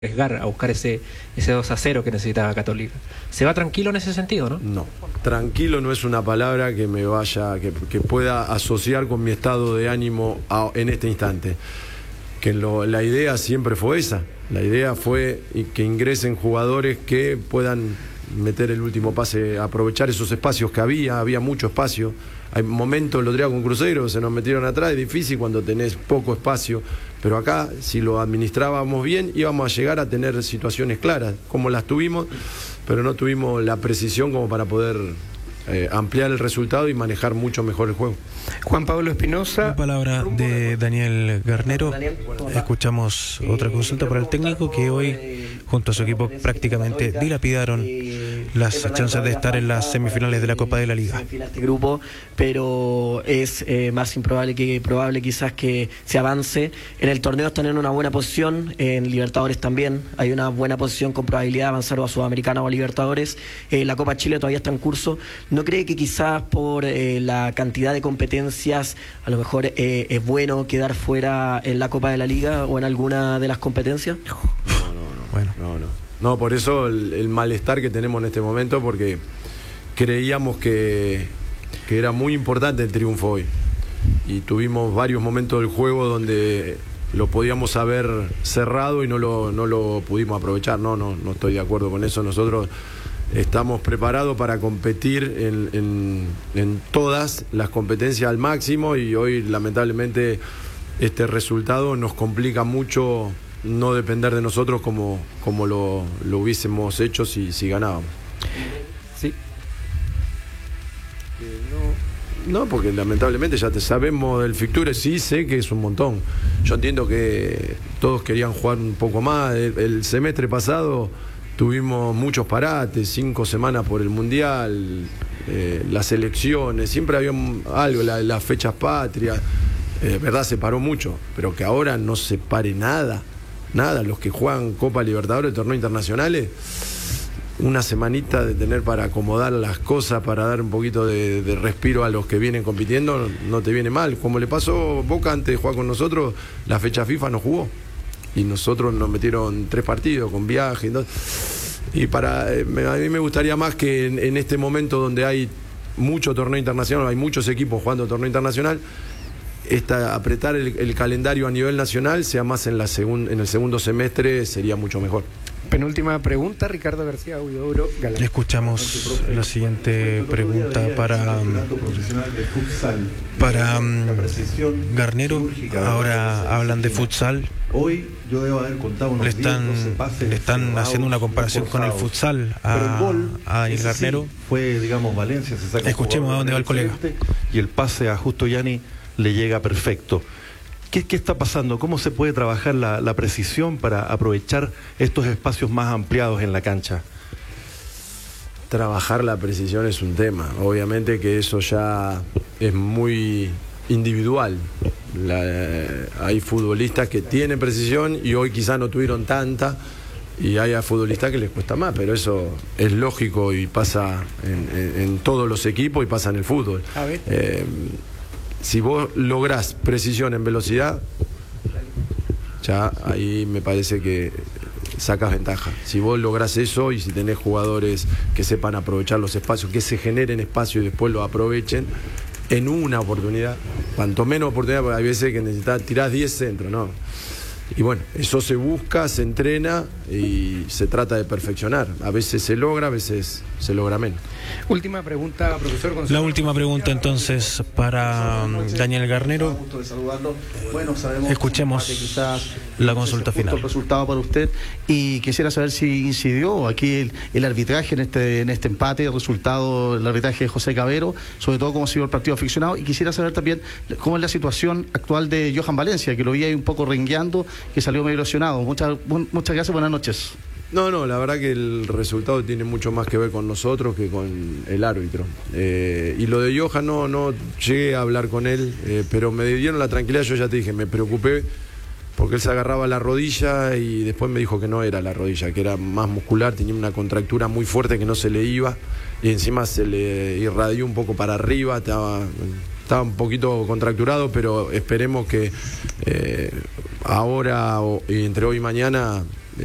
arriesgar a buscar ese 2-0 que necesitaba Católica. ¿Se va tranquilo en ese sentido, no? No, tranquilo no es una palabra que me vaya, que pueda asociar con mi estado de ánimo en este instante. La idea siempre fue esa. La idea fue que ingresen jugadores que puedan meter el último pase, aprovechar esos espacios que había mucho espacio. Hay momentos, lo diría con Cruzeiro, se nos metieron atrás, es difícil cuando tenés poco espacio, pero acá, si lo administrábamos bien, íbamos a llegar a tener situaciones claras, como las tuvimos, pero no tuvimos la precisión como para poder ampliar el resultado y manejar mucho mejor el juego. Juan Pablo Espinosa. La palabra de Daniel Garnero. Escuchamos otra consulta para el técnico, que hoy, junto a su equipo, prácticamente dilapidaron las chances de estar en las semifinales de la Copa de la Liga. Este grupo, pero es más improbable que probable quizás que se avance. En el torneo están en una buena posición, en Libertadores también hay una buena posición con probabilidad de avanzar o a Sudamericana o a Libertadores. La Copa Chile todavía está en curso. ¿No cree que quizás por la cantidad de competencias a lo mejor es bueno quedar fuera en la Copa de la Liga o en alguna de las competencias? No, por eso el malestar que tenemos en este momento, porque creíamos que era muy importante el triunfo hoy y tuvimos varios momentos del juego donde lo podíamos haber cerrado y no lo pudimos aprovechar. No estoy de acuerdo con eso. Nosotros estamos preparados para competir en todas las competencias al máximo, y hoy lamentablemente este resultado nos complica mucho no depender de nosotros como lo hubiésemos hecho si ganábamos. Sí. No, porque lamentablemente ya sabemos del fixture, sí sé que es un montón. Yo entiendo que todos querían jugar un poco más. El semestre pasado tuvimos muchos parates, 5 semanas por el Mundial, las elecciones, siempre había algo, las fechas patrias, verdad, se paró mucho, pero que ahora no se pare nada, los que juegan Copa Libertadores, torneos internacionales, una semanita de tener para acomodar las cosas, para dar un poquito de respiro a los que vienen compitiendo, no te viene mal. Como le pasó Boca antes de jugar con nosotros, la fecha FIFA no jugó. Y nosotros nos metieron 3 partidos con viaje. Y a mí me gustaría más que en este momento donde hay mucho torneo internacional, hay muchos equipos jugando torneo internacional, apretar el calendario a nivel nacional sea más en el segundo semestre, sería mucho mejor. Penúltima pregunta, Ricardo García Huidobro. Escuchamos la siguiente pregunta para Garnero. Ahora hablan de futsal. Hoy yo debo haber contado unos le están haciendo una comparación con el futsal a Garnero. Fue, digamos, Valencia. Se saca. Escuchemos a dónde va el colega. Y el pase a Justo Yani le llega perfecto. ¿Qué está pasando? ¿Cómo se puede trabajar la precisión para aprovechar estos espacios más ampliados en la cancha? Trabajar la precisión es un tema. Obviamente que eso ya es muy individual. Hay futbolistas que tienen precisión y hoy quizás no tuvieron tanta, y hay futbolistas que les cuesta más, pero eso es lógico y pasa en todos los equipos y pasa en el fútbol. Si vos lográs precisión en velocidad, ya ahí me parece que sacas ventaja. Si vos lográs eso y si tenés jugadores que sepan aprovechar los espacios, que se generen espacio y después lo aprovechen en una oportunidad, cuanto menos oportunidad, porque hay veces que necesitas, tirás 10 centros, ¿no? Y bueno, eso se busca, se entrena y se trata de perfeccionar. A veces se logra, a veces se logra menos. Última pregunta, profesor Gonzalo. La última pregunta entonces para Daniel Garnero. Bueno, sabemos escuchemos que quizás la consulta final. El resultado para usted, y quisiera saber si incidió aquí el arbitraje en este empate, el resultado, el arbitraje de José Cabero, sobre todo cómo ha sido el partido aficionado, y quisiera saber también cómo es la situación actual de Johan Valencia, que lo vi ahí un poco rengueando, que salió medio lesionado. Muchas gracias, buenas noches. No, la verdad que el resultado tiene mucho más que ver con nosotros que con el árbitro. Y lo de Johan no llegué a hablar con él, pero me dieron la tranquilidad. Yo ya te dije, me preocupé porque él se agarraba la rodilla y después me dijo que no era la rodilla, que era más muscular, tenía una contractura muy fuerte que no se le iba, y encima se le irradió un poco para arriba, estaba un poquito contracturado, pero esperemos que ahora y entre hoy y mañana